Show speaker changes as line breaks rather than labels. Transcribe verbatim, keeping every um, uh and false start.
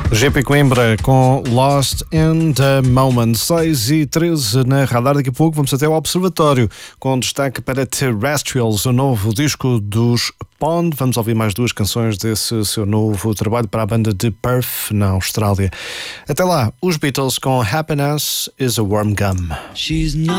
G P Coimbra com Lost in the Moment. seis e treze na Radar. Daqui a pouco vamos até ao Observatório, com destaque para Terrestrials, o novo disco dos Pond. Vamos ouvir mais duas canções desse seu novo trabalho para a banda de Perth, na Austrália. Até lá, os Beatles com Happiness is a Warm Gum. She's not